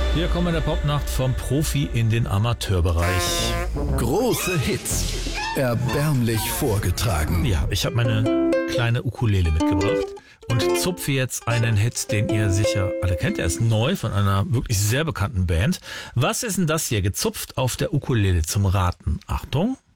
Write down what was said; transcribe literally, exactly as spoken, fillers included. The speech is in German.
Wir kommen in der Popnacht vom Profi in den Amateurbereich. Große Hits, erbärmlich vorgetragen. Ja, ich habe meine kleine Ukulele mitgebracht und zupfe jetzt einen Hit, den ihr sicher alle kennt. Er ist neu von einer wirklich sehr bekannten Band. Was ist denn das hier? Gezupft auf der Ukulele zum Raten. Achtung.